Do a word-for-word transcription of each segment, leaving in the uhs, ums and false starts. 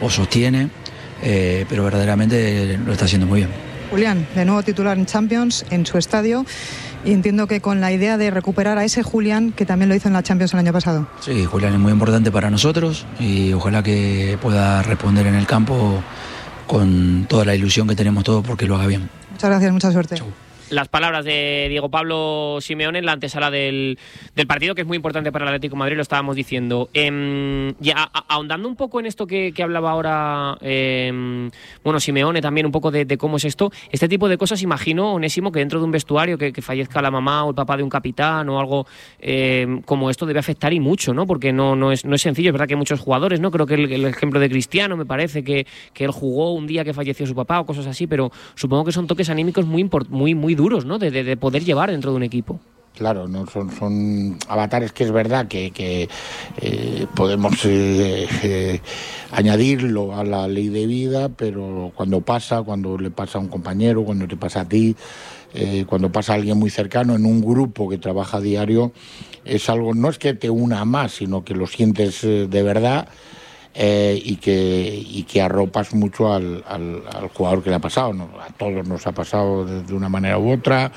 o sostiene, eh, pero verdaderamente lo está haciendo muy bien. Julián, de nuevo titular en Champions, en su estadio, y entiendo que con la idea de recuperar a ese Julián que también lo hizo en la Champions el año pasado. Sí, Julián es muy importante para nosotros y ojalá que pueda responder en el campo con toda la ilusión que tenemos todos porque lo haga bien. Muchas gracias, mucha suerte. Chau. Las palabras de Diego Pablo Simeone en la antesala del, del partido, que es muy importante para el Atlético de Madrid, lo estábamos diciendo. Eh, ya a, ahondando un poco en esto que, que hablaba ahora eh, bueno, Simeone también, un poco de, de cómo es esto, este tipo de cosas, imagino, Onésimo, que dentro de un vestuario que, que fallezca la mamá o el papá de un capitán o algo eh, como esto debe afectar y mucho, ¿no? Porque no, no, es, no es sencillo, es verdad que hay muchos jugadores, ¿no? Creo que el, el ejemplo de Cristiano me parece que, que él jugó un día que falleció su papá o cosas así, pero supongo que son toques anímicos muy, import, muy, muy duros, ¿no? De, de, de poder llevar dentro de un equipo. Claro, no son, son avatares que es verdad que, que eh, podemos eh, eh, añadirlo a la ley de vida, pero cuando pasa, cuando le pasa a un compañero, cuando te pasa a ti, eh, cuando pasa a alguien muy cercano en un grupo que trabaja a diario, es algo, no es que te una más, sino que lo sientes eh, de verdad. Eh, y que y que arropas mucho al, al, al jugador que le ha pasado, ¿no? A todos nos ha pasado de, de una manera u otra,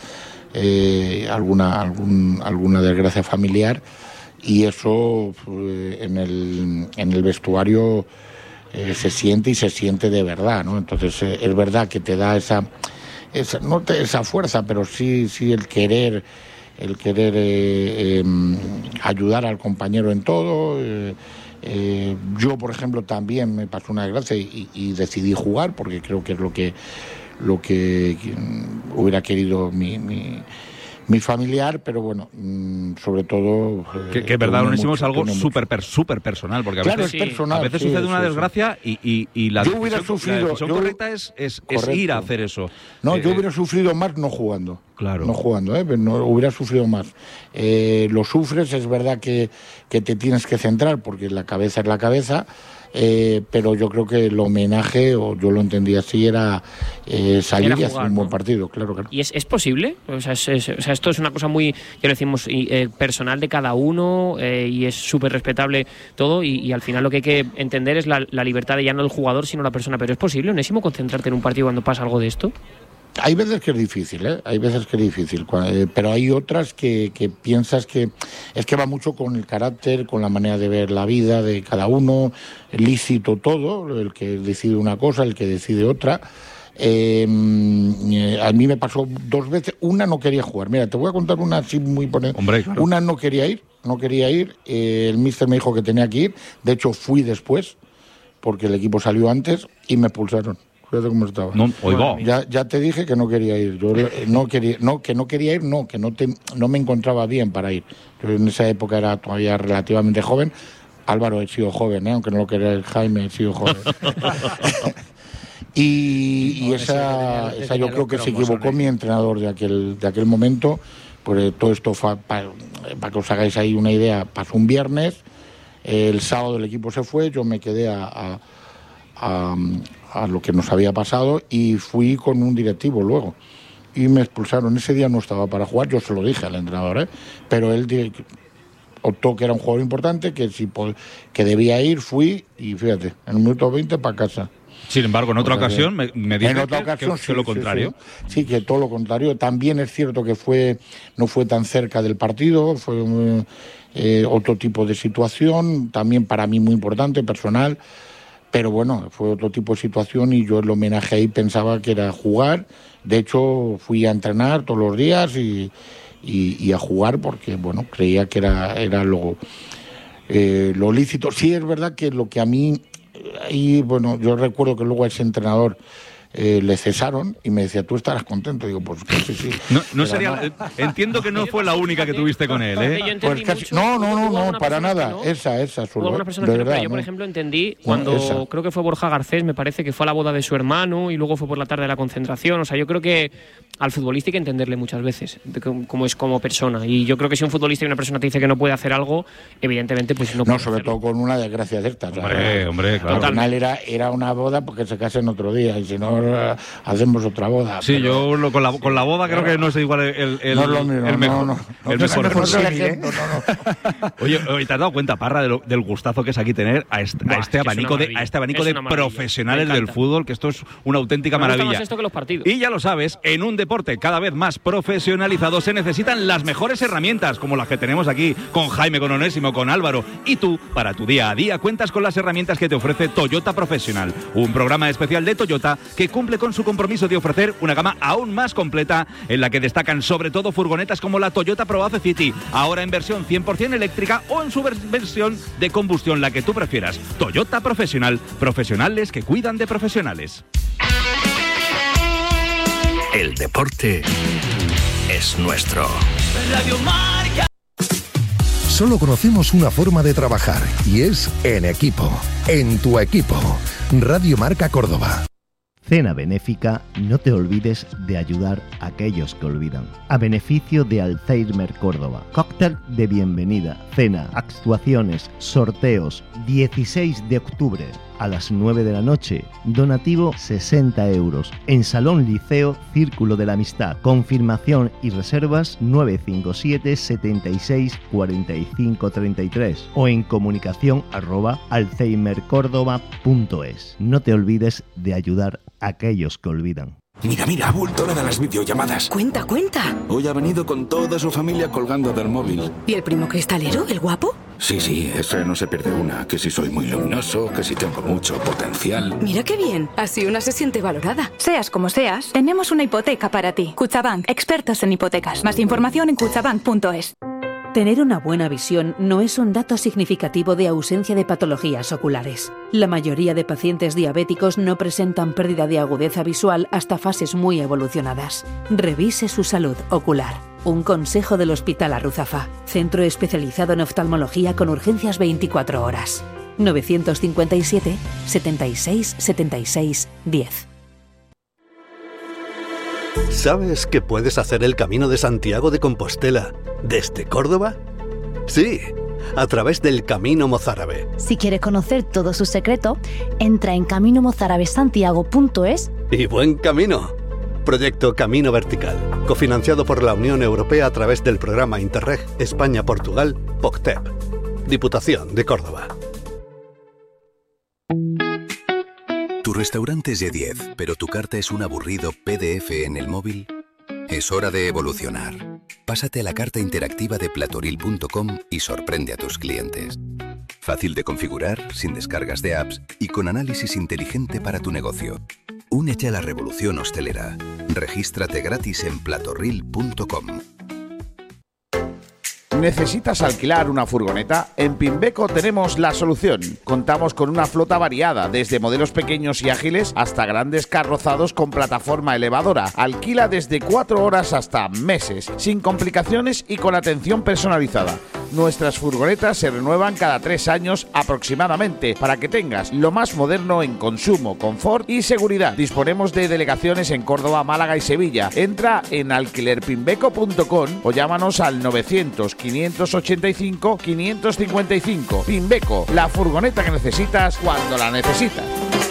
eh, alguna algún, alguna desgracia familiar, y eso eh, en el en el vestuario eh, se siente y se siente de verdad, ¿no? Entonces eh, es verdad que te da esa, esa no te, esa fuerza, pero sí sí el querer el querer eh, eh, ayudar al compañero en todo. eh, Eh, yo, por ejemplo, también me pasó una desgracia y, y decidí jugar porque creo que es lo que lo que hubiera querido mi, mi, mi familiar, pero bueno, sobre todo... Eh, que, que verdad, Onésimo, es algo súper per, super personal, porque a claro, veces, es personal, a veces sí, sucede sí, una sí, desgracia sí. y, y, y la yo decisión, sufrido, la decisión yo, correcta es, es, es ir a hacer eso. No, eh, yo hubiera sufrido más no jugando. Claro. No jugando, ¿eh? Pero no, hubiera sufrido más. Eh, lo sufres, es verdad que, que te tienes que centrar, porque la cabeza es la cabeza, eh, pero yo creo que el homenaje, o yo lo entendí así, era eh, salir era jugar, y hacer un buen ¿no? partido, claro, claro. ¿Y es, es posible? O sea, es, es, o sea, esto es una cosa muy, ya lo decimos, eh, personal de cada uno, eh, y es súper respetable todo, y, y al final lo que hay que entender es la, la libertad de ya no el jugador, sino la persona. ¿Pero es posible, Onésimo, concentrarte en un partido cuando pasa algo de esto? Hay veces que es difícil, ¿eh? Hay veces que es difícil, pero hay otras que, que piensas que es que va mucho con el carácter, con la manera de ver la vida de cada uno, lícito todo, el que decide una cosa, el que decide otra. Eh, a mí me pasó dos veces, una no quería jugar. Mira, te voy a contar una así muy ponente. Hombre, claro. Una no quería ir, no quería ir, eh, el míster me dijo que tenía que ir, de hecho fui después, porque el equipo salió antes y me expulsaron. Fíjate cómo estaba. No, oigo. Ya, ya te dije que no quería ir. Yo no quería, no, que no quería ir, no, que no te, no me encontraba bien para ir. Yo en esa época era todavía relativamente joven. Álvaro, he sido joven, ¿eh? Aunque no lo quería Jaime, he sido joven. y, y esa, esa yo creo que se equivocó mi entrenador de aquel, de aquel momento. Pues todo esto fue, para, para que os hagáis ahí una idea, pasó un viernes, el sábado el equipo se fue, yo me quedé a, a, a a lo que nos había pasado y fui con un directivo luego y me expulsaron. Ese día no estaba para jugar, yo se lo dije al entrenador, ¿eh? Pero él optó que era un jugador importante, que si que debía ir, fui y fíjate, en el minuto veinte para casa. Sin embargo, en otra o sea, ocasión me, me dice en otra que, ocasión, que, sí, que lo sí, contrario. Sí, sí, que todo lo contrario. También es cierto que fue no fue tan cerca del partido, fue eh, otro tipo de situación, también para mí muy importante, personal. Pero bueno, fue otro tipo de situación y yo el homenaje ahí pensaba que era jugar. De hecho, fui a entrenar todos los días y, y, y a jugar porque, bueno, creía que era, era lo, eh, lo lícito. Sí, es verdad que lo que a mí... Y bueno, yo recuerdo que luego a ese entrenador eh, le cesaron y me decía, ¿tú estarás contento? Digo, pues casi sí. No, no sería, no. Entiendo que no fue la única que tuviste con él, ¿eh? Pues casi, no, no, no, no, para nada. No. Esa, esa solo. Hubo persona de verdad, no, yo, por ejemplo, entendí cuando no, creo que fue Borja Garcés, me parece que fue a la boda de su hermano y luego fue por la tarde de la concentración. O sea, yo creo que al futbolista hay que entenderle muchas veces, de cómo es como persona. Y yo creo que si un futbolista y una persona te dice que no puede hacer algo, evidentemente, pues no puede No, sobre hacerlo. todo con una desgracia de estas. Hombre, hombre, claro. Al final era, era una boda porque se casen otro día y si no... uh, hacemos otra boda. Sí, pero... yo lo, con, la, con la boda creo que no es igual el, el, no es lo mismo, el mejor. No, no, el no, mejor. no, Sí, ejemplo, no, no. Oye, ¿te has dado cuenta, Parra, de lo, del gustazo que es aquí tener a este, Buah, a este abanico de, a este abanico de profesionales del fútbol, que esto es una auténtica Me gusta maravilla? más esto que los partidos. Y ya lo sabes, en un deporte cada vez más profesionalizado se necesitan las mejores herramientas, como las que tenemos aquí con Jaime, con Onésimo, con Álvaro. Y tú, para tu día a día, cuentas con las herramientas que te ofrece Toyota Professional, un programa especial de Toyota que cumple con su compromiso de ofrecer una gama aún más completa, en la que destacan sobre todo furgonetas como la Toyota ProAce City, ahora en versión cien por ciento eléctrica o en su versión de combustión, la que tú prefieras. Toyota Professional, profesionales que cuidan de profesionales. El deporte es nuestro. Radio Marca. Solo conocemos una forma de trabajar y es en equipo, en tu equipo. Radio Marca Córdoba. Cena benéfica, no te olvides de ayudar a aquellos que olvidan. A beneficio de Alzheimer Córdoba. Cóctel de bienvenida, cena, actuaciones, sorteos. dieciséis de octubre a las nueve de la noche. Donativo sesenta euros. En Salón Liceo Círculo de la Amistad. Confirmación y reservas nueve cinco siete, setenta y seis, cuarenta y cinco, treinta y tres o en comunicación arroba alzheimercórdoba punto es. No te olvides de ayudar a aquellos que olvidan. Mira, mira, ha vuelto la de las videollamadas. Cuenta, cuenta. Hoy ha venido con toda su familia colgando del móvil. ¿Y el primo cristalero, el guapo? Sí, sí, ese no se pierde una. Que si soy muy luminoso, que si tengo mucho potencial. Mira qué bien, así una se siente valorada. Seas como seas, tenemos una hipoteca para ti. Kutxabank, expertos en hipotecas. Más información en kutxabank punto es. Tener una buena visión no es un dato significativo de ausencia de patologías oculares. La mayoría de pacientes diabéticos no presentan pérdida de agudeza visual hasta fases muy evolucionadas. Revise su salud ocular. Un consejo del Hospital Arruzafa, centro especializado en oftalmología con urgencias veinticuatro horas. nueve cinco siete, setenta y seis, setenta y seis, diez. ¿Sabes que puedes hacer el Camino de Santiago de Compostela desde Córdoba? Sí, a través del Camino Mozárabe. Si quieres conocer todo su secreto, entra en camino mozárabe santiago punto es. Y buen camino. Proyecto Camino Vertical, cofinanciado por la Unión Europea a través del programa Interreg España-Portugal, POCTEP. Diputación de Córdoba. Tu restaurante es de diez, pero tu carta es un aburrido P D F en el móvil. Es hora de evolucionar. Pásate a la carta interactiva de platoril punto com y sorprende a tus clientes. Fácil de configurar, sin descargas de apps y con análisis inteligente para tu negocio. Únete a la revolución hostelera. Regístrate gratis en platoril punto com. ¿Necesitas alquilar una furgoneta? En Pimbeco tenemos la solución. Contamos con una flota variada, desde modelos pequeños y ágiles hasta grandes carrozados con plataforma elevadora. Alquila desde cuatro horas hasta meses, sin complicaciones y con atención personalizada. Nuestras furgonetas se renuevan cada tres años aproximadamente, para que tengas lo más moderno en consumo, confort y seguridad. Disponemos de delegaciones en Córdoba, Málaga y Sevilla. Entra en alquiler pimbeco punto com o llámanos al novecientos, quinientos ochenta y cinco, quinientos cincuenta y cinco. Pimbeco, la furgoneta que necesitas cuando la necesitas.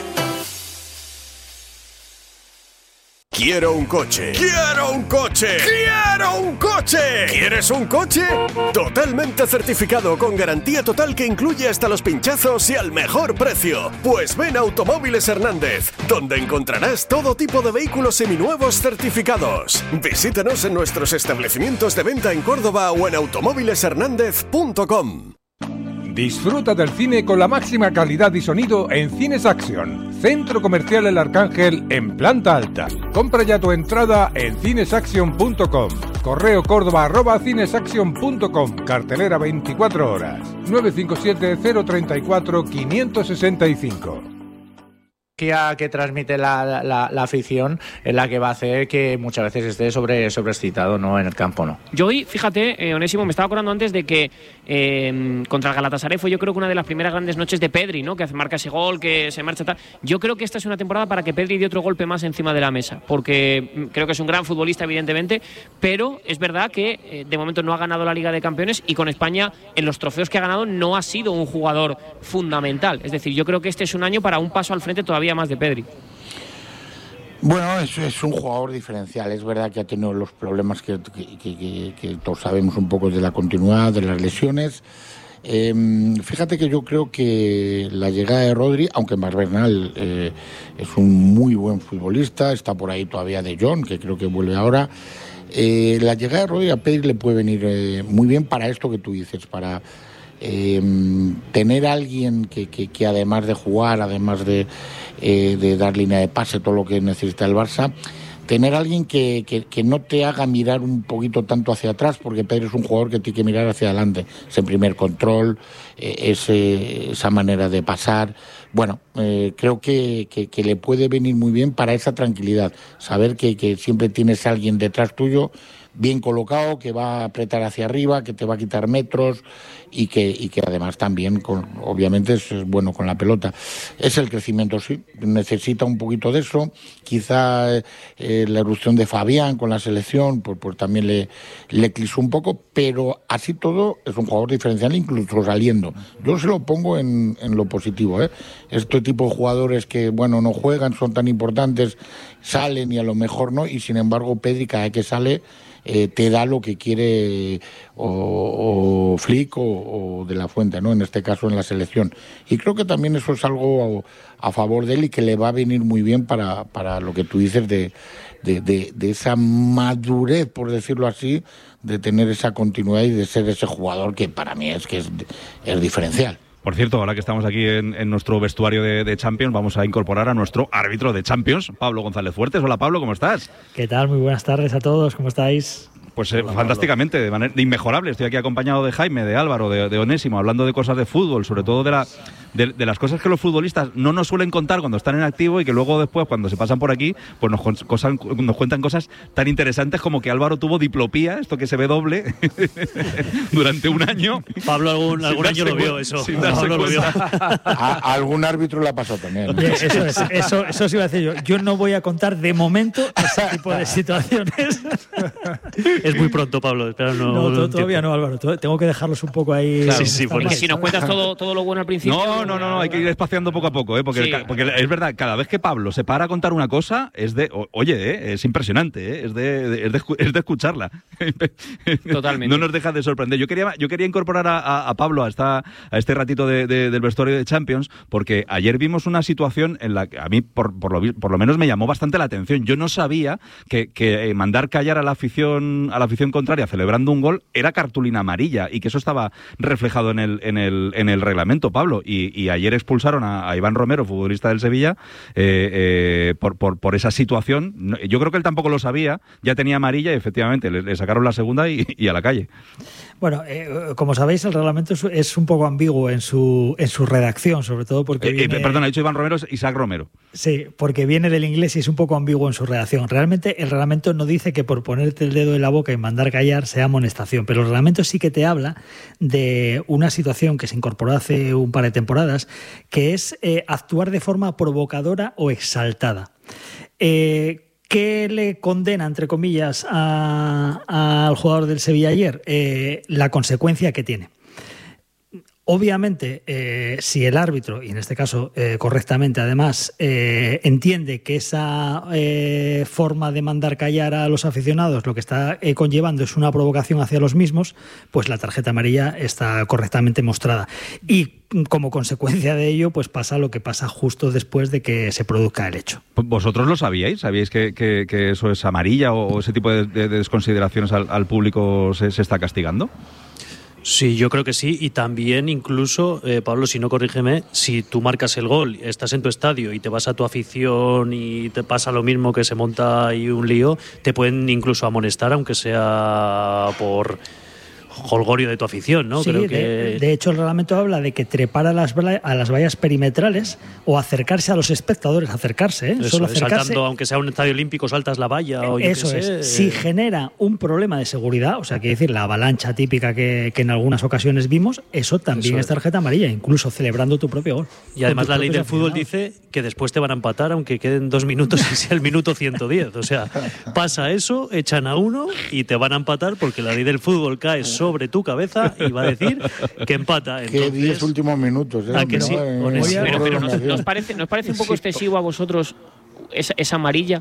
Quiero un coche. ¡Quiero un coche! ¡Quiero un coche! ¿Quieres un coche? Totalmente certificado, con garantía total que incluye hasta los pinchazos y al mejor precio. Pues ven a Automóviles Hernández, donde encontrarás todo tipo de vehículos seminuevos certificados. Visítanos en nuestros establecimientos de venta en Córdoba o en automóviles hernández punto com. Disfruta del cine con la máxima calidad y sonido en Cines Action, Centro Comercial El Arcángel en planta alta. Compra ya tu entrada en cines action punto com. Correo córdoba arroba cines action punto com. Cartelera veinticuatro horas. nueve cinco siete, cero tres cuatro, cinco seis cinco. Que transmite la, la, la afición es la que va a hacer que muchas veces esté sobre, sobreexcitado, ¿no? En el campo, ¿no? Yo hoy, fíjate, eh, Onésimo, me estaba acordando antes de que eh, contra el Galatasaray fue, yo creo que una de las primeras grandes noches de Pedri, ¿no? Que marca ese gol, que se marcha tal. Yo creo que esta es una temporada para que Pedri dé otro golpe más encima de la mesa, porque creo que es un gran futbolista, evidentemente, pero es verdad que eh, de momento no ha ganado la Liga de Campeones y con España en los trofeos que ha ganado no ha sido un jugador fundamental. Es decir, yo creo que este es un año para un paso al frente todavía más de Pedri. Bueno, es, es un jugador diferencial. Es verdad que ha tenido los problemas que, que, que, que todos sabemos un poco de la continuidad, de las lesiones. Eh, fíjate que yo creo que la llegada de Rodri, aunque Marc Bernal eh, es un muy buen futbolista, está por ahí todavía De Jong, que creo que vuelve ahora. Eh, la llegada de Rodri a Pedri le puede venir eh, muy bien para esto que tú dices, para eh, tener a alguien que, que, que además de jugar, además de, eh, de dar línea de pase, todo lo que necesita el Barça, tener a alguien que, que, que no te haga mirar un poquito tanto hacia atrás, porque Pedri es un jugador que tiene que mirar hacia adelante, ese primer control, eh, ese, esa manera de pasar. Bueno, eh, creo que, que, que le puede venir muy bien para esa tranquilidad, saber que, que siempre tienes a alguien detrás tuyo, bien colocado, que va a apretar hacia arriba, que te va a quitar metros y que, y que además también, con, obviamente, es bueno con la pelota. Es el crecimiento, sí, necesita un poquito de eso. Quizá eh, la erupción de Fabián con la selección, pues, pues también le, le eclipsó un poco, pero así todo es un jugador diferencial, incluso saliendo. Yo se lo pongo en, en lo positivo, ¿eh? Este tipo de jugadores que, bueno, no juegan, son tan importantes, salen y a lo mejor no, y sin embargo Pedri cada vez que sale eh, te da lo que quiere o, o Flick o, o De La Fuente, ¿no? En este caso en la selección. Y creo que también eso es algo a, a favor de él y que le va a venir muy bien para, para lo que tú dices de, de, de, de esa madurez, por decirlo así, de tener esa continuidad y de ser ese jugador que para mí es que es, es diferencial. Por cierto, ahora que estamos aquí en, en nuestro vestuario de, de Champions, vamos a incorporar a nuestro árbitro de Champions, Pablo González Fuertes. Hola Pablo, ¿cómo estás? ¿Qué tal? Muy buenas tardes a todos, ¿cómo estáis? Pues eh, Hola, fantásticamente, de manera de inmejorable. Estoy aquí acompañado de Jaime, de Álvaro, de, de Onésimo, hablando de cosas de fútbol, sobre todo de, la, de, de las cosas que los futbolistas no nos suelen contar cuando están en activo y que luego después, cuando se pasan por aquí, pues nos, cosan, nos cuentan cosas tan interesantes como que Álvaro tuvo diplopía, esto que se ve doble, durante un año. Pablo algún, algún año lo vio eso. Sin darse Pablo lo vio. A, a algún árbitro le ha pasado también. Eso, es, eso, eso sí iba a decir yo. Yo no voy a contar de momento ese tipo de situaciones. Es muy pronto, Pablo. Espera, no, no, no todavía no, Álvaro. Tengo que dejarlos un poco ahí. Claro, sí, sí, porque si nos cuentas todo, todo lo bueno al principio. No, no, no, no, hay que ir espaciando poco a poco, ¿eh? Porque, sí. porque es verdad, cada vez que Pablo se para a contar una cosa, es de. O, oye, ¿eh? Es impresionante, ¿eh? Es de, de, es de, es de escucharla. Totalmente. No nos deja de sorprender. Yo quería, yo quería incorporar a, a, a Pablo a, esta, a este ratito de, de, del vestuario de Champions, porque ayer vimos una situación en la que a mí, por, por, lo, por lo menos, me llamó bastante la atención. Yo no sabía que, que mandar callar a la afición, a la afición contraria celebrando un gol era cartulina amarilla y que eso estaba reflejado en el, en el, en el reglamento, Pablo. Y, y ayer expulsaron a, a Iván Romero, futbolista del Sevilla, eh, eh, por, por, por esa situación. Yo creo que él tampoco lo sabía, ya tenía amarilla y efectivamente le, le sacaron la segunda y, y a la calle. Bueno, eh, como sabéis, el reglamento es, es un poco ambiguo en su, en su redacción, sobre todo porque... Eh, viene... eh, perdón, ha dicho Iván Romero, es Isaac Romero. Sí, porque viene del inglés y es un poco ambiguo en su redacción. Realmente el reglamento no dice que por ponerte el dedo en la boca y mandar callar sea amonestación, pero el reglamento sí que te habla de una situación que se incorporó hace un par de temporadas, que es eh, actuar de forma provocadora o exaltada. Eh, ¿Qué le condena, entre comillas, a, al jugador del Sevilla ayer? Eh, la consecuencia que tiene. Obviamente, eh, si el árbitro, y en este caso eh, correctamente además, eh, entiende que esa eh, forma de mandar callar a los aficionados lo que está eh, conllevando es una provocación hacia los mismos, pues la tarjeta amarilla está correctamente mostrada. Y como consecuencia de ello, pues pasa lo que pasa justo después de que se produzca el hecho. ¿Vosotros lo sabíais? ¿Sabíais que, que, que eso es amarilla o ese tipo de, de desconsideraciones al, al público se, se está castigando? Sí, yo creo que sí, y también incluso, eh, Pablo, si no corrígeme, si tú marcas el gol, estás en tu estadio y te vas a tu afición y te pasa lo mismo, que se monta ahí un lío, te pueden incluso amonestar, aunque sea por jolgorio de tu afición, ¿no? Sí, Creo que... de, de hecho el reglamento habla de que trepar a las, a las vallas perimetrales o acercarse a los espectadores, acercarse, ¿eh? Eso, Solo acercarse. Saltando, aunque sea un estadio olímpico, saltas la valla o yo Eso qué es. sé. Si genera un problema de seguridad, o sea, quiere decir la avalancha típica que, que en algunas ocasiones vimos, eso también eso es tarjeta amarilla, incluso celebrando tu propio gol. Y además la ley del fútbol dice que después te van a empatar aunque queden dos minutos y sea el minuto ciento diez. O sea, pasa eso, echan a uno y te van a empatar porque la ley del fútbol cae sobre tu cabeza y va a decir que empata. Entonces, que diez últimos minutos. ¿eh? ¿A que sí? No, Honest, pero pero nos, nos, parece, ¿nos parece un poco excesivo a vosotros esa, esa amarilla.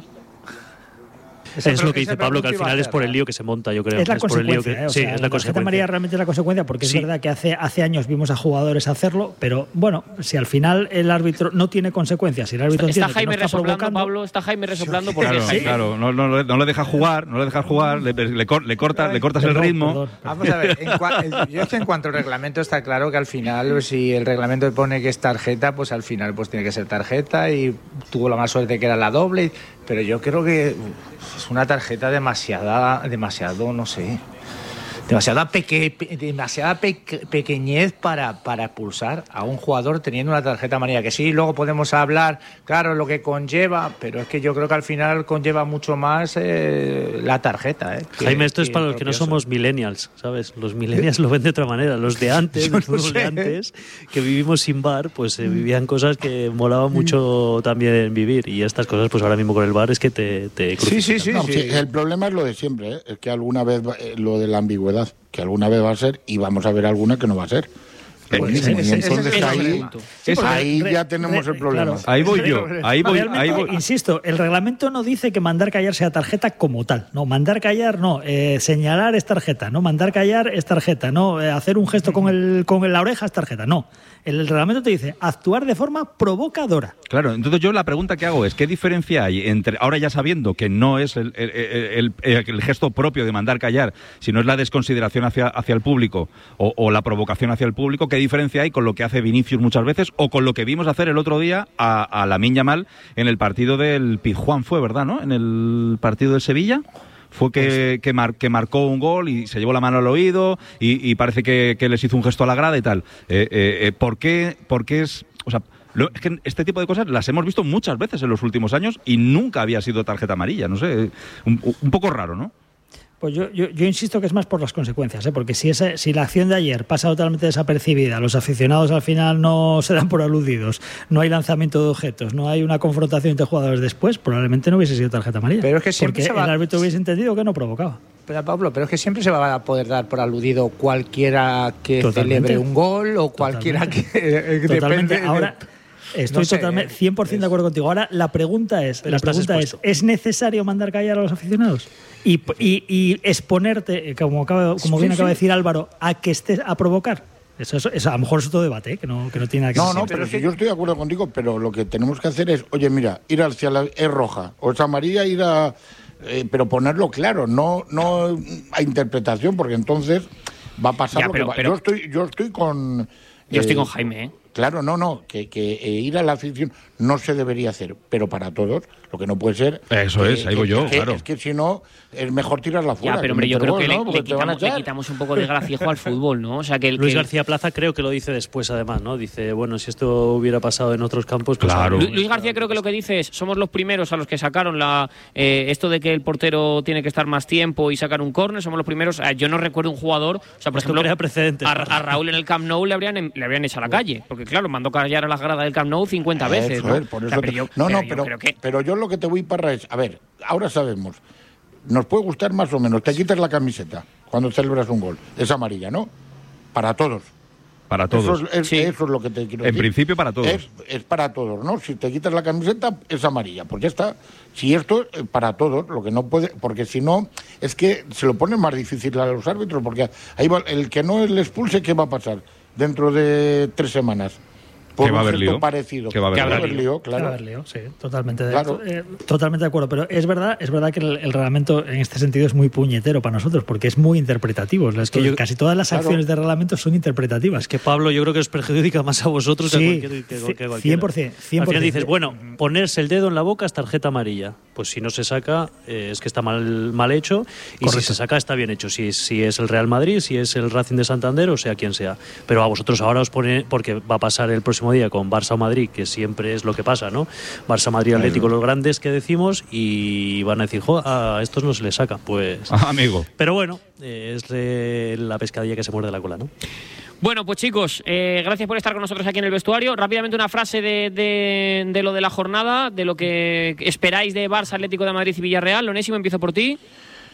Esa es lo que dice Pablo, que al final es por el lío que se monta, yo creo. Es la es por el lío consecuencia, que, ¿eh? O sí, sea, es la la tarjeta consecuencia. amarilla realmente es la consecuencia, porque Sí. es verdad que hace, hace años vimos a jugadores hacerlo, pero bueno, si al final el árbitro no tiene consecuencias, si el árbitro Está entiende que Jaime no está resoplando, provocando, Pablo, está Jaime resoplando porque Claro, sí. claro, no, no, no le dejas jugar, no le dejas jugar, le, le, cor- le cortas, le cortas el ritmo. Vamos a ver, en cua- yo es que en cuanto al reglamento está claro que al final, si el reglamento pone que es tarjeta, pues al final pues tiene que ser tarjeta y tuvo la más suerte que era la doble, pero yo creo que es una tarjeta demasiada, demasiado, no sé, demasiada, peque, pe- demasiada peque- pequeñez para, para expulsar a un jugador teniendo una tarjeta amarilla. Que sí, luego podemos hablar, claro, lo que conlleva, pero es que yo creo que al final conlleva mucho más eh, la tarjeta. Eh, que- Jaime, esto es que para el los que no propio somos millennials, ¿sabes? Los millennials lo ven de otra manera. Los de antes, Yo no los sé. de antes, que vivimos sin bar, pues se vivían cosas que molaba mucho también vivir. Y estas cosas, pues ahora mismo con el bar es que te, te crucifican. No, sí, el problema es lo de siempre, ¿eh? Es que alguna vez va- eh, lo de la ambigüedad, que alguna vez va a ser y vamos a ver alguna que no va a ser. Lo Pues mismo, ese- y ese- entonces ese es el ahí, punto. Sí, porque ahí re- ya tenemos re- el problema. claro. Ahí voy yo, ahí voy, Realmente, ahí voy. Insisto, el reglamento no dice que mandar callar sea tarjeta como tal. No, mandar callar no, eh, señalar es tarjeta, no, mandar callar es tarjeta, no, eh, hacer un gesto con el con la oreja es tarjeta, no. El reglamento te dice actuar de forma provocadora. Claro, entonces yo la pregunta que hago es, ¿qué diferencia hay entre, ahora ya sabiendo que no es el, el- el- el- el gesto propio de mandar callar, sino es la desconsideración hacia, hacia el público o, o la provocación hacia el público, qué diferencia hay con lo que hace Vinicius muchas veces o con lo que vimos hacer el otro día a, a Lamine Yamal en el partido del Pizjuán, fue, ¿verdad, no? En el partido del Sevilla. Fue que, que, mar- que marcó un gol y se llevó la mano al oído y, y parece que, que les hizo un gesto a la grada y tal. Eh, eh, eh, ¿por qué, por qué es...? O sea, lo- es que este tipo de cosas las hemos visto muchas veces en los últimos años y nunca había sido tarjeta amarilla. No sé, un, un poco raro, ¿no? Pues yo, yo, yo insisto que es más por las consecuencias, ¿eh? Porque si, ese, si la acción de ayer pasa totalmente desapercibida, los aficionados al final no se dan por aludidos, no hay lanzamiento de objetos, no hay una confrontación entre jugadores después, probablemente no hubiese sido tarjeta amarilla. Pero es que siempre porque se va- el árbitro hubiese entendido que no provocaba. Pero Pablo, pero es que siempre se va a poder dar por aludido cualquiera que Totalmente. celebre un gol o cualquiera que eh, Totalmente. depende de- Ahora estoy no sé, totalmente cien por ciento de acuerdo contigo. Ahora la pregunta es, Pero la estás pregunta es, expuesto. ¿es necesario mandar callar a los aficionados? Y, y, y exponerte, eh, como, acaba, como bien Sí, acaba de sí. decir Álvaro, a que estés a provocar. Eso, eso, eso a lo mejor es otro debate, ¿eh? que, no, que no tiene nada que No, ver. no, pero si yo estoy de acuerdo contigo, pero lo que tenemos que hacer es, oye, mira, ir hacia la es roja o es amarilla, ir a eh, pero ponerlo claro, no no a interpretación, porque entonces va a pasar Ya, lo pero- que va. pero- Yo estoy yo estoy con Yo estoy eh, con Jaime, ¿eh? Claro, no, no, que, que eh, ir a la afición no se debería hacer, pero para todos, lo que no puede ser... Eso que- es, ahí que- voy yo, que- claro. Es que si no, es mejor tirarla fuera. Ya, pero hombre, yo meter creo que gol, le, ¿no? le Porque te van a quitamos, le echar. quitamos un poco de graciejo al fútbol, ¿no? O sea, que el, Luis que el- García Plaza creo que lo dice después, además, ¿no? Dice, bueno, si esto hubiera pasado en otros campos, pues Claro. ahora Lu- Luis García creo que lo que dice es, somos los primeros a los que sacaron la eh, esto de que el portero tiene que estar más tiempo y sacar un córner, somos los primeros. Eh, yo no recuerdo un jugador, o sea, por Esto ejemplo, crea precedentes. a, a Raúl en el Camp Nou le habrían em- le habrían echado a la calle, porque claro, mandó callar a las gradas del Camp Nou cincuenta veces, Eso ¿no? es, por O eso sea, te- pero yo- no, no, yo pero, creo que- pero yo lo que te voy para es, a ver, ahora sabemos, nos puede gustar más o menos, te quitas la camiseta cuando celebras un gol, es amarilla, ¿no? Para todos. Para todos. Eso es, es- eso es lo que te quiero En decir. principio para todos. Es, es para todos, ¿no? Si te quitas la camiseta, es amarilla. Pues ya está. Si esto es para todos, lo que no puede. Porque si no, es que se lo pone más difícil a los árbitros. Porque ahí va, el que no le expulse, ¿qué va a pasar dentro de tres semanas? Por Que va a un haber gesto lío. parecido. Que va a haber Que va a lío. haber lío, claro. Va a haber lío, sí, totalmente de, Claro. eh, totalmente de acuerdo. Pero es verdad, es verdad que el, el reglamento en este sentido es muy puñetero para nosotros, porque es muy interpretativo. Es que yo- casi todas las Claro. acciones de reglamento son interpretativas. Es que Pablo, yo creo que os perjudica más a vosotros que a Sí, cualquier, que, que cualquiera. cien por ciento, cien Al por final ciento. dices, bueno, ponerse el dedo en la boca es tarjeta amarilla. Pues si no se saca, eh, es que está mal, mal hecho. Y Correcto. si se saca, está bien hecho. Si, si es el Real Madrid, si es el Racing de Santander, o sea quien sea. Pero a vosotros ahora os pone, porque va a pasar el próximo día con Barça o Madrid, que siempre es lo que pasa, ¿no? Barça, Madrid, Atlético, los grandes que decimos, y van a decir, jo, a estos no se les saca. Pues. Ah, amigo. Pero bueno, eh, es eh, la pescadilla que se muerde la cola, ¿no? Bueno, pues chicos, eh, gracias por estar con nosotros aquí en el vestuario. Rápidamente una frase de, de, de lo de la jornada, de lo que esperáis de Barça, Atlético de Madrid y Villarreal. Onésimo, empiezo por ti.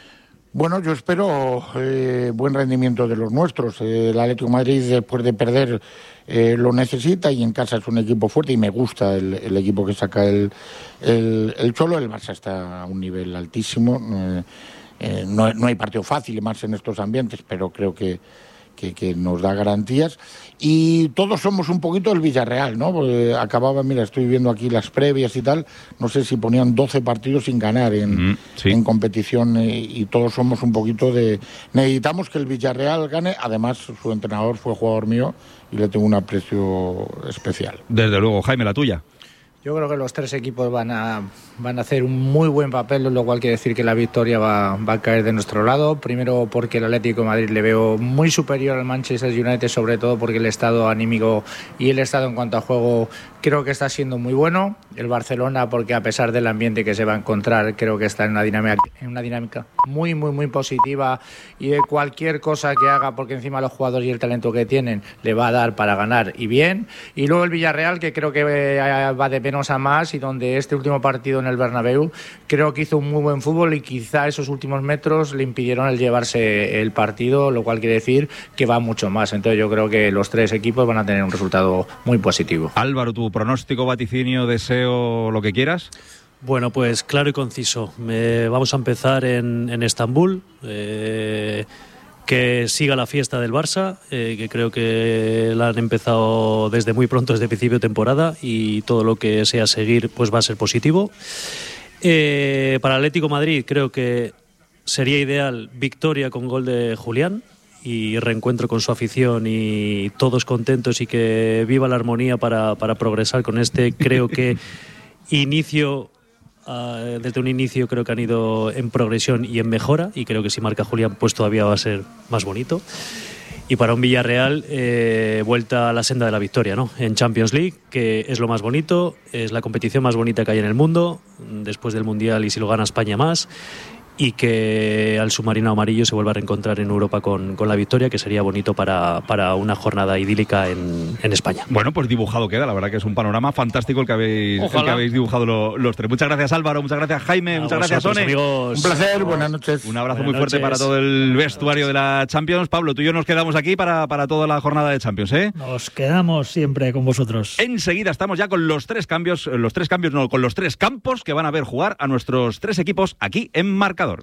Bueno, yo espero eh, buen rendimiento de los nuestros. Eh, el Atlético de Madrid, después de perder, eh, lo necesita, y en casa es un equipo fuerte y me gusta el, el equipo que saca el, el, el Cholo. El Barça está a un nivel altísimo. Eh, eh, no, no hay partido fácil, más en estos ambientes, pero creo que, que, que nos da garantías. Y todos somos un poquito el Villarreal, ¿no? Porque acababa, mira, estoy viendo aquí las previas y tal, no sé si ponían doce partidos sin ganar en, mm, sí. en competición, y, y todos somos un poquito de... Necesitamos que el Villarreal gane, además su entrenador fue jugador mío y le tengo un aprecio especial. Desde luego. Jaime, la tuya. Yo creo que los tres equipos van a, van a hacer un muy buen papel, lo cual quiere decir que la victoria va, va a caer de nuestro lado. Primero porque el Atlético de Madrid le veo muy superior al Manchester United, sobre todo porque el estado anímico y el estado en cuanto a juego creo que está siendo muy bueno. El Barcelona, porque a pesar del ambiente que se va a encontrar, creo que está en una dinámica, en una dinámica muy, muy, muy positiva, y de cualquier cosa que haga, porque encima los jugadores y el talento que tienen le va a dar para ganar y bien. Y luego el Villarreal, que creo que va de menos a más, y donde este último partido en el Bernabéu creo que hizo un muy buen fútbol, y quizá esos últimos metros le impidieron el llevarse el partido, lo cual quiere decir que va mucho más. Entonces yo creo que los tres equipos van a tener un resultado muy positivo. Álvaro, tu pronóstico, vaticinio, deseo, lo que quieras. Bueno, pues claro y conciso. Me, vamos a empezar en, en Estambul. Eh, que siga la fiesta del Barça, eh, que creo que la han empezado desde muy pronto, desde principio de temporada, y todo lo que sea seguir pues va a ser positivo. Eh, para Atlético Madrid creo que sería ideal victoria con gol de Julián y reencuentro con su afición y todos contentos, y que viva la armonía para, para progresar con este. Creo que inicio... Uh, desde un inicio creo que han ido en progresión y en mejora, y creo que si marca Julián pues todavía va a ser más bonito. Y para un Villarreal, eh, vuelta a la senda de la victoria, ¿no? En Champions League, que es lo más bonito, es la competición más bonita que hay en el mundo, después del Mundial, y si lo gana España más, y que al submarino amarillo se vuelva a reencontrar en Europa con, con la victoria, que sería bonito para, para una jornada idílica en, en España. Bueno, pues dibujado queda, la verdad que es un panorama fantástico el que habéis, el que habéis dibujado lo, los tres. Muchas gracias, Álvaro, muchas gracias, Jaime, a muchas gracias, Sone. Amigos. Un placer, buenas noches. Un abrazo buenas muy fuerte noches. para todo el vestuario de la Champions. Pablo, tú y yo nos quedamos aquí para, para toda la jornada de Champions, ¿eh? Nos quedamos siempre con vosotros. Enseguida estamos ya con los tres cambios, los tres cambios no, con los tres campos que van a ver jugar a nuestros tres equipos aquí en Marcador.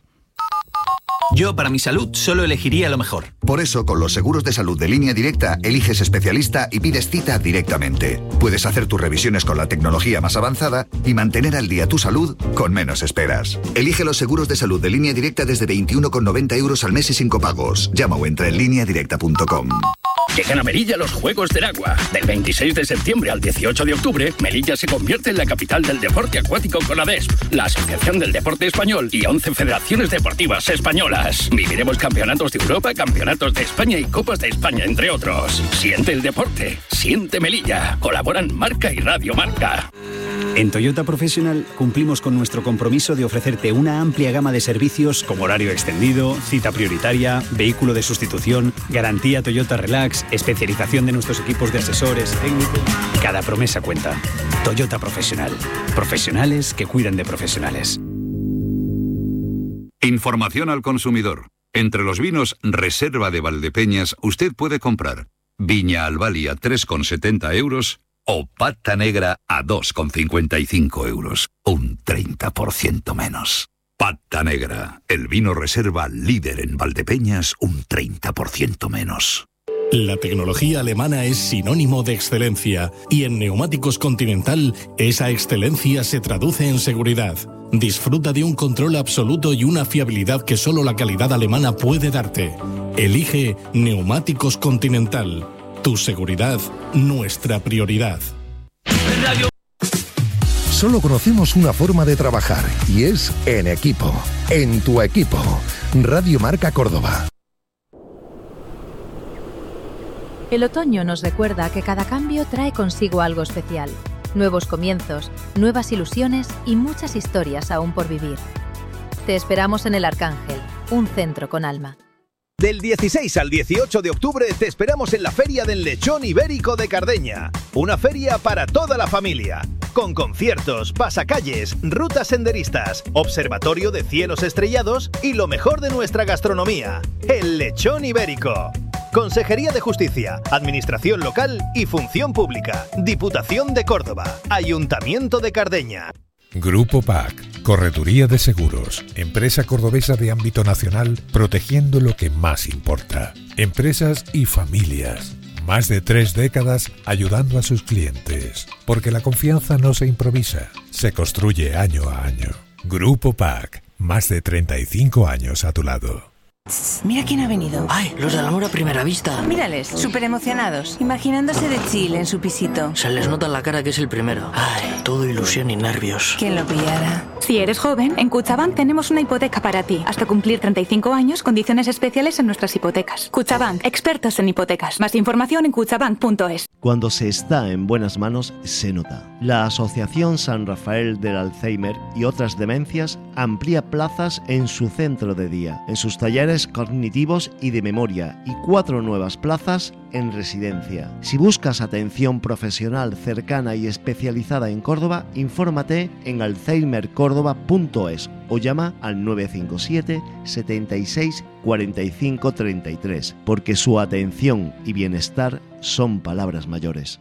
Yo, para mi salud, solo elegiría lo mejor. Por eso, con los seguros de salud de Línea Directa, eliges especialista y pides cita directamente. Puedes hacer tus revisiones con la tecnología más avanzada y mantener al día tu salud con menos esperas. Elige los seguros de salud de Línea Directa desde veintiuno con noventa euros al mes y sin copagos. Llama o entra en línea directa punto com. Llegan a Melilla los Juegos del Agua. Del veintiséis de septiembre al dieciocho de octubre, Melilla se convierte en la capital del deporte acuático con ADESP, la Asociación del Deporte Español, y once federaciones deportivas españolas. Viviremos campeonatos de Europa, campeonatos de España y Copas de España, entre otros. Siente el deporte, siente Melilla. Colaboran Marca y Radio Marca. En Toyota Professional cumplimos con nuestro compromiso de ofrecerte una amplia gama de servicios como horario extendido, cita prioritaria, vehículo de sustitución, garantía Toyota Relax, especialización de nuestros equipos de asesores técnicos. Cada promesa cuenta. Toyota Professional. Profesionales que cuidan de profesionales. Información al consumidor. Entre los vinos Reserva de Valdepeñas usted puede comprar Viña Albali a tres con setenta euros o Pata Negra a dos con cincuenta y cinco euros. Un treinta por ciento menos. Pata Negra, el vino Reserva líder en Valdepeñas, un treinta por ciento menos. La tecnología alemana es sinónimo de excelencia, y en Neumáticos Continental esa excelencia se traduce en seguridad. Disfruta de un control absoluto y una fiabilidad que solo la calidad alemana puede darte. Elige Neumáticos Continental. Tu seguridad, nuestra prioridad. Solo conocemos una forma de trabajar, y es en equipo. En tu equipo. Radio Marca Córdoba. El otoño nos recuerda que cada cambio trae consigo algo especial. Nuevos comienzos, nuevas ilusiones y muchas historias aún por vivir. Te esperamos en El Arcángel, un centro con alma. Del dieciséis al dieciocho de octubre te esperamos en la Feria del Lechón Ibérico de Cardeña. Una feria para toda la familia. Con conciertos, pasacalles, rutas senderistas, observatorio de cielos estrellados y lo mejor de nuestra gastronomía. El Lechón Ibérico. Consejería de Justicia, Administración Local y Función Pública. Diputación de Córdoba. Ayuntamiento de Cardeña. Grupo P A C, Correduría de Seguros, empresa cordobesa de ámbito nacional, protegiendo lo que más importa. Empresas y familias. Más de tres décadas ayudando a sus clientes. Porque la confianza no se improvisa, se construye año a año. Grupo P A C, más de treinta y cinco años a tu lado. Mira quién ha venido. ¡Ay, los del amor a primera vista! Mírales, súper emocionados, imaginándose de chill en su pisito. Se les nota en la cara que es el primero. ¡Ay, todo ilusión y nervios! ¿Quién lo pillara? Si eres joven, en Cuchabank tenemos una hipoteca para ti. Hasta cumplir treinta y cinco años, condiciones especiales en nuestras hipotecas. Cuchabank, expertos en hipotecas. Más información en cuchabank punto es. Cuando se está en buenas manos, se nota. La Asociación San Rafael del Alzheimer y otras demencias amplía plazas en su centro de día, en sus talleres cognitivos y de memoria, y cuatro nuevas plazas en residencia. Si buscas atención profesional cercana y especializada en Córdoba, infórmate en alzheimer córdoba punto es o llama al nueve cinco siete, setenta y seis, cuarenta y cinco, treinta y tres, porque su atención y bienestar son palabras mayores.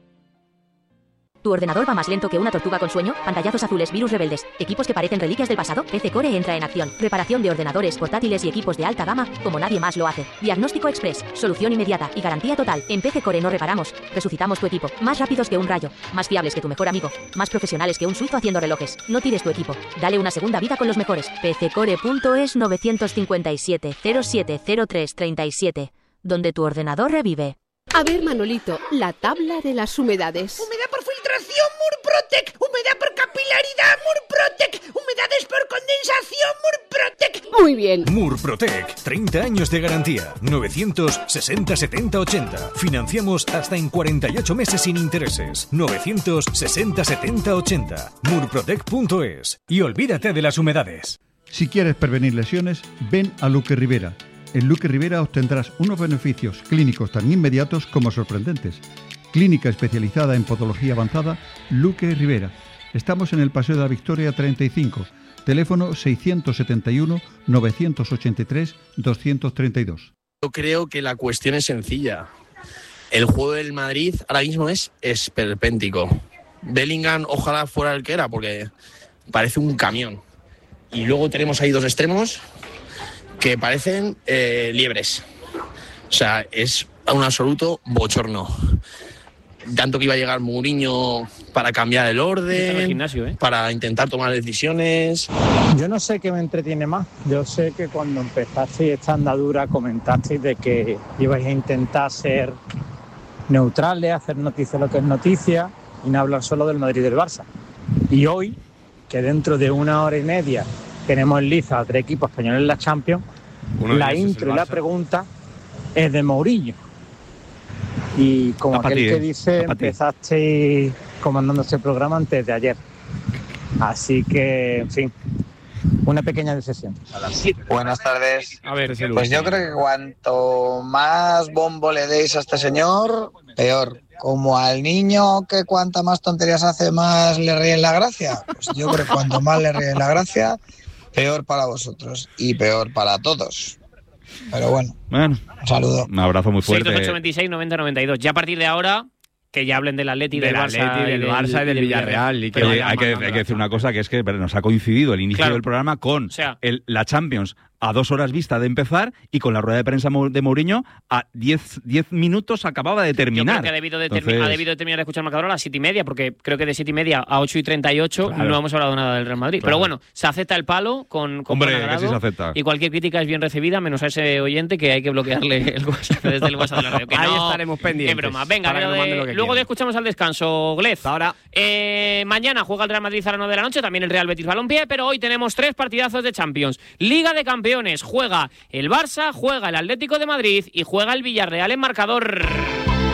¿Tu ordenador va más lento que una tortuga con sueño? Pantallazos azules, virus rebeldes, equipos que parecen reliquias del pasado. P C Core entra en acción. Reparación de ordenadores, portátiles y equipos de alta gama como nadie más lo hace. Diagnóstico express, solución inmediata y garantía total. En P C Core no reparamos, resucitamos tu equipo. Más rápidos que un rayo, más fiables que tu mejor amigo, más profesionales que un suizo haciendo relojes. No tires tu equipo, dale una segunda vida con los mejores. P C Core punto es nueve cinco siete, cero siete cero tres, treinta y siete, donde tu ordenador revive. A ver, Manolito, la tabla de las humedades. Humedad por filtración, Murprotec. Humedad por capilaridad, Murprotec. Humedades por condensación, Murprotec. Muy bien. Murprotec, treinta años de garantía. novecientos sesenta, setenta, ochenta. Financiamos hasta en cuarenta y ocho meses sin intereses. novecientos sesenta, setenta, ochenta. Murprotec punto es. Y olvídate de las humedades. Si quieres prevenir lesiones, ven a Luque Rivera. En Luque Rivera obtendrás unos beneficios clínicos tan inmediatos como sorprendentes. Clínica especializada en podología avanzada, Luque Rivera. Estamos en el Paseo de la Victoria treinta y cinco. Teléfono seiscientos setenta y uno, novecientos ochenta y tres, doscientos treinta y dos. Yo creo que la cuestión es sencilla. El juego del Madrid ahora mismo es esperpéntico. Bellingham ojalá fuera el que era, porque parece un camión. Y luego tenemos ahí dos extremos que parecen eh, liebres. O sea, es un absoluto bochorno. Tanto que iba a llegar Mourinho para cambiar el orden, el gimnasio, ¿eh? Para intentar tomar decisiones. Yo no sé qué me entretiene más. Yo sé que cuando empezasteis esta andadura comentasteis de que ibais a intentar ser neutrales, hacer noticia lo que es noticia y no hablar solo del Madrid y del Barça. Y hoy, que dentro de una hora y media tenemos en liza a tres equipos españoles en la Champions, Uno la intro y la pregunta es de Mourinho. Y como aquel ti, que dice, empezasteis comandando este programa antes de ayer. Así que, en fin, una pequeña decepción. Buenas tardes. A ver, pues yo creo que cuanto más bombo le deis a este señor, peor. Como al niño que cuanta más tonterías hace, más le ríen la gracia. Pues yo creo que cuanto más le ríen la gracia, peor para vosotros y peor para todos. Pero bueno, bueno, un saludo. Un abrazo muy fuerte. seis dos ocho veintiséis, noventa, noventa y dos. Ya a partir de ahora, que ya hablen del Atleti, del, del Barça, Atleti, del, del Barça y del Villarreal. Y que Pero hay, que, hay que decir una cosa, que es que nos ha coincidido el inicio claro. del programa con o sea, el, la Champions a dos horas vista de empezar y con la rueda de prensa de Mourinho a diez minutos acababa de terminar. Yo creo que ha debido de, Entonces... ha debido de terminar de escuchar el marcador a las siete y media, porque creo que de siete y media a ocho y treinta y ocho claro. no hemos hablado nada del Real Madrid. Claro. Pero bueno, se acepta el palo con, con Hombre, que sí se acepta. Y cualquier crítica es bien recibida, menos a ese oyente que hay que bloquearle el WhatsApp desde el WhatsApp de la radio. Que Ahí no, estaremos pendientes. Es broma. Venga, de, luego luego de escuchamos al descanso, Glez. Ahora. Eh, mañana juega el Real Madrid a las nueve de la noche, también el Real Betis Balompié, pero hoy tenemos tres partidazos de Champions. Liga de Campeones, juega el Barça, juega el Atlético de Madrid y juega el Villarreal en marcador.